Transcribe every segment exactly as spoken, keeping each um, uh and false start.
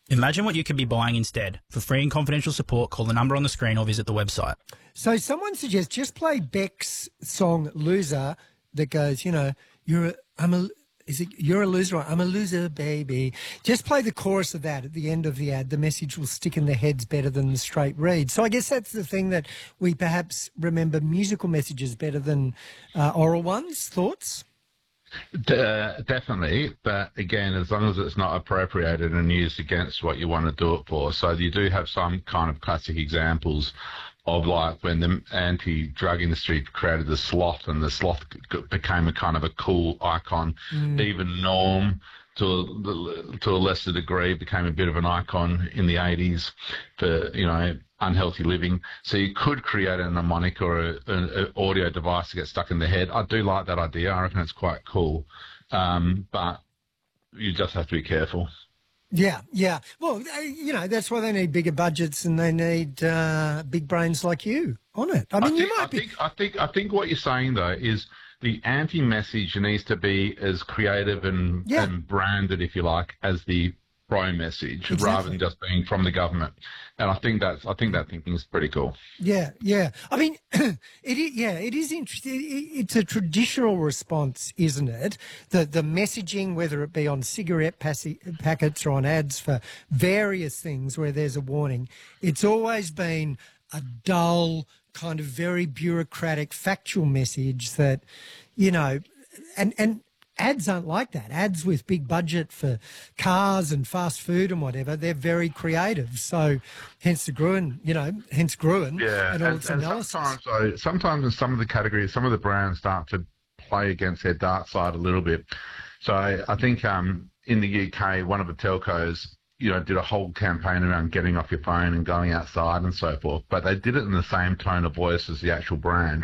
Imagine what you could be buying instead. For free and confidential support, call the number on the screen or visit the website. So someone suggests just play Beck's song "Loser" that goes, you know, you're a, I'm a, is it you're a loser? Or, I'm a loser, baby. Just play the chorus of that at the end of the ad. The message will stick in their heads better than the straight read. So I guess that's the thing, that we perhaps remember musical messages better than uh, oral ones. Thoughts? De- definitely, but again, as long as it's not appropriated and used against what you want to do it for. So you do have some kind of classic examples of, like, when the anti-drug industry created the sloth, and the sloth became a kind of a cool icon. Mm. Even Norm, to a, to a lesser degree, became a bit of an icon in the eighties for, you know, unhealthy living. So you could create a mnemonic or an audio device to get stuck in the head. I do like that idea. I reckon it's quite cool. Um, but you just have to be careful. Yeah, yeah. Well, you know, that's why they need bigger budgets, and they need uh, big brains like you on it. I mean, I think, you might I be... Think, I think, I think what you're saying, though, is the anti-message needs to be as creative and, yeah. and branded, if you like, as the pro-message, exactly. rather than just being from the government. And I think that's, I think that thinking is pretty cool. Yeah, yeah. I mean, it is, yeah, it is interesting. It's a traditional response, isn't it? The the messaging, whether it be on cigarette packets or on ads for various things where there's a warning, it's always been a dull, kind of very bureaucratic, factual message that, you know, and and. Ads aren't like that. Ads with big budget for cars and fast food and whatever, they're very creative. So hence the Gruen, you know, hence Gruen yeah, and all and, its and analysis. Sometimes, though, sometimes in some of the categories, some of the brands start to play against their dark side a little bit. So I, I think um, in the U K, one of the telcos, you know, did a whole campaign around getting off your phone and going outside and so forth. But they did it in the same tone of voice as the actual brand.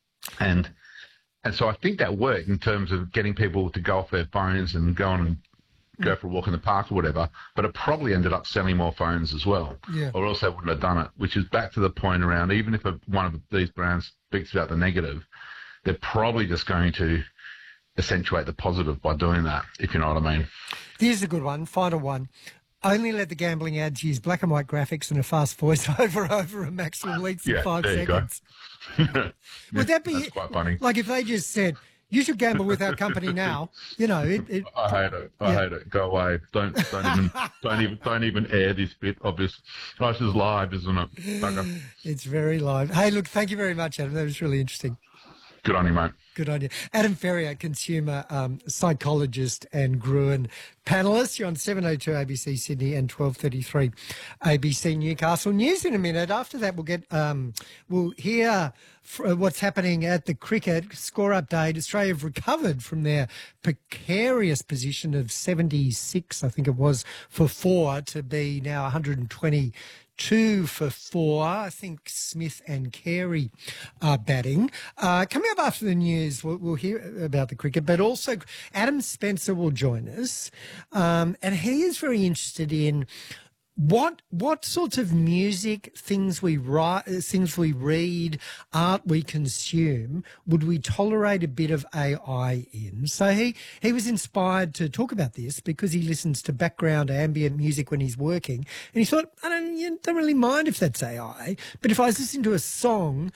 And And so I think that worked in terms of getting people to go off their phones and go on and go for a walk in the park or whatever, but it probably ended up selling more phones as well, yeah. or else they wouldn't have done it, which is back to the point around, even if a, one of these brands speaks about the negative, they're probably just going to accentuate the positive by doing that, if you know what I mean. Here's a good one, final one. Only let the gambling ads use black and white graphics and a fast voiceover over a maximum length yeah, of five there you seconds. Go. Would that be That's quite funny? Like if they just said, you should gamble with our company now, you know, it, it I hate it. I yeah. hate it. Go away. Don't don't even don't even don't even air this bit of this. This is live, isn't it? Bugger. It's very live. Hey, look, thank you very much, Adam. That was really interesting. Good on you, mate. Good on you. Adam Ferrier, consumer um, psychologist and Gruen panellist. You're on seven oh two A B C Sydney and twelve thirty-three A B C Newcastle. News in a minute. After that, we'll get um, we'll hear what's happening at the cricket score update. Australia have recovered from their precarious position of seventy-six, I think it was, for four to be now one hundred twenty. Two for four. I think Smith and Carey are batting. Uh, coming up after the news, we'll, we'll hear about the cricket, but also Adam Spencer will join us. Um, and he is very interested in what what sorts of music, things we write, things we read, art we consume, would we tolerate a bit of A I in? So he, he was inspired to talk about this because he listens to background ambient music when he's working, and he thought, I don't, you don't really mind if that's A I, but if I was listening to a song